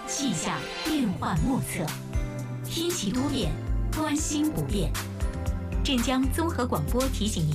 气象变幻莫测，天气多变，关心不变。镇江综合广播提醒您。